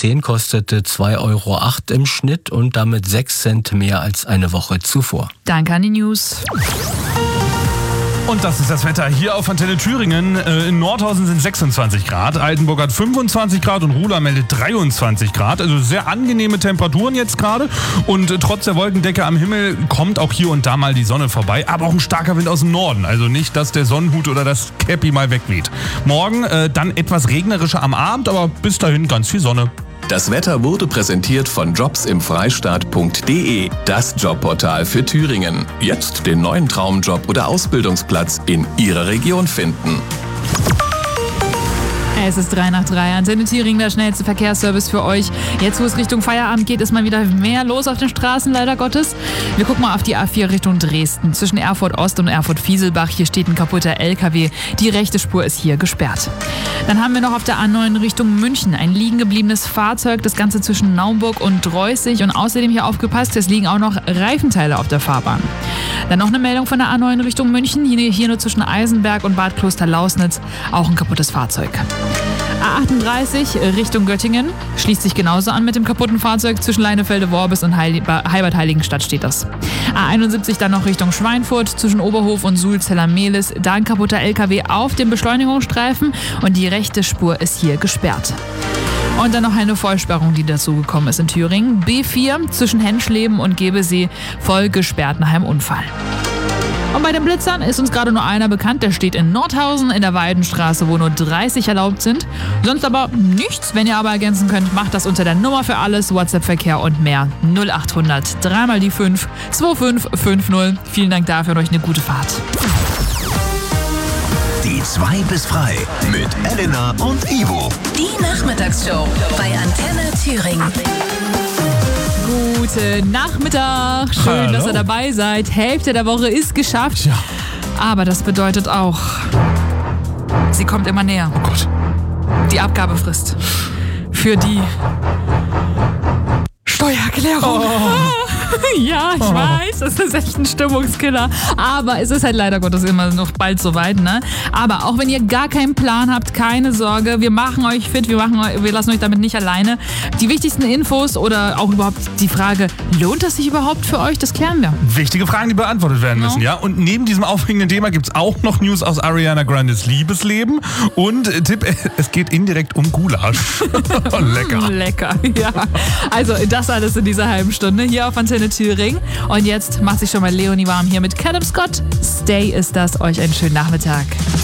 10 kostete 2,08 Euro im Schnitt und damit 6 Cent mehr als eine Woche zuvor. Danke an die News. Und das ist das Wetter hier auf Antenne Thüringen. In Nordhausen sind 26 Grad, Altenburg hat 25 Grad und Ruhla meldet 23 Grad. Also sehr angenehme Temperaturen jetzt gerade. Und trotz der Wolkendecke am Himmel kommt auch hier und da mal die Sonne vorbei. Aber auch ein starker Wind aus dem Norden. Also nicht, dass der Sonnenhut oder das Käppi mal wegweht. Morgen dann etwas regnerischer am Abend, aber bis dahin ganz viel Sonne. Das Wetter wurde präsentiert von jobsimfreistaat.de, das Jobportal für Thüringen. Jetzt den neuen Traumjob oder Ausbildungsplatz in Ihrer Region finden. Es ist 3 nach 3. Antenne Thüringen, der schnellste Verkehrsservice für euch. Jetzt, wo es Richtung Feierabend geht, ist mal wieder mehr los auf den Straßen, leider Gottes. Wir gucken mal auf die A4 Richtung Dresden. Zwischen Erfurt Ost und Erfurt Fieselbach. Hier steht ein kaputter LKW. Die rechte Spur ist hier gesperrt. Dann haben wir noch auf der A9 Richtung München ein liegen gebliebenes Fahrzeug. Das Ganze zwischen Naumburg und Dreußig. Und außerdem hier aufgepasst, es liegen auch noch Reifenteile auf der Fahrbahn. Dann noch eine Meldung von der A9 Richtung München. Hier nur zwischen Eisenberg und Bad Kloster-Lausnitz. Auch ein kaputtes Fahrzeug. A38 Richtung Göttingen schließt sich genauso an mit dem kaputten Fahrzeug. Zwischen Leinefelde-Worbis und Heibad-Heiligenstadt steht das. A71 dann noch Richtung Schweinfurt zwischen Oberhof und Sulzeller-Mehlis. Da ein kaputter LKW auf dem Beschleunigungsstreifen und die rechte Spur ist hier gesperrt. Und dann noch eine Vollsperrung, die dazugekommen ist in Thüringen. B4 zwischen Henschleben und Gebesee voll gesperrt nach einem Unfall. Und bei den Blitzern ist uns gerade nur einer bekannt, der steht in Nordhausen in der Weidenstraße, wo nur 30 erlaubt sind. Sonst aber nichts. Wenn ihr aber ergänzen könnt, macht das unter der Nummer für alles, WhatsApp-Verkehr und mehr. 0800 3 mal die 5 2550. Vielen Dank dafür und euch eine gute Fahrt. Die 2 bis frei mit Elena und Ivo. Die Nachmittagsshow bei Antenne Thüringen. Guten Nachmittag. Schön, Hallo. dass ihr dabei seid. Hälfte der Woche ist geschafft. Ja. Aber das bedeutet auch, sie kommt immer näher. Oh Gott. Die Abgabefrist für die Steuererklärung. Ja, ich weiß, das ist echt ein Stimmungskiller. Aber es ist halt leider Gottes immer noch bald soweit, ne? Aber auch wenn ihr gar keinen Plan habt, keine Sorge. Wir machen euch fit, wir lassen euch damit nicht alleine. Die wichtigsten Infos oder auch überhaupt die Frage, lohnt das sich überhaupt für euch? Das klären wir. Wichtige Fragen, die beantwortet werden müssen, ja? Und neben diesem aufregenden Thema gibt es auch noch News aus Ariana Grandes Liebesleben. Und Tipp, es geht indirekt um Gulasch. Lecker. Lecker, ja. Also das alles in dieser halben Stunde hier auf Antenne Thüringen. Und jetzt macht sich schon mal Leonie warm hier mit Callum Scott. Stay ist das. Euch einen schönen Nachmittag.